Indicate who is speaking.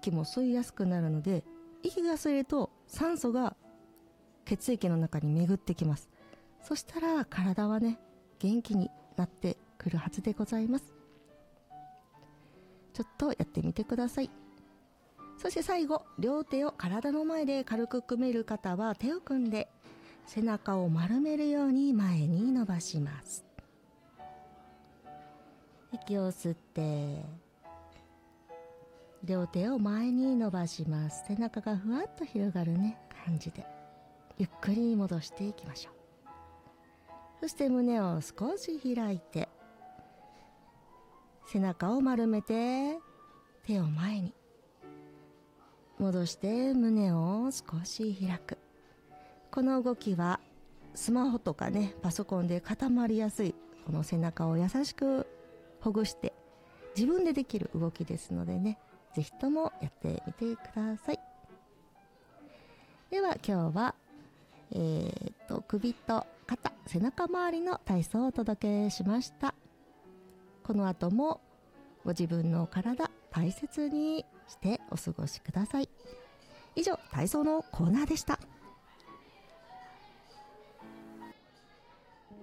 Speaker 1: 息も吸いやすくなるので、息が吸えると酸素が血液の中に巡ってきます。そしたら体はね、元気になってくるはずでございます。ちょっとやってみてください。そして最後、両手を体の前で軽く組める方は手を組んで背中を丸めるように前に伸ばします。息を吸って両手を前に伸ばします。背中がふわっと広がるね感じでゆっくり戻していきましょう。そして胸を少し開いて背中を丸めて手を前に戻して胸を少し開く。この動きはスマホとかね、パソコンで固まりやすいこの背中を優しくほぐして自分でできる動きですのでね、ぜひともやってみてください。では今日は首と肩、背中周りの体操をお届けしました。この後もご自分の体大切にしてお過ごしください。以上、体操のコーナーでした。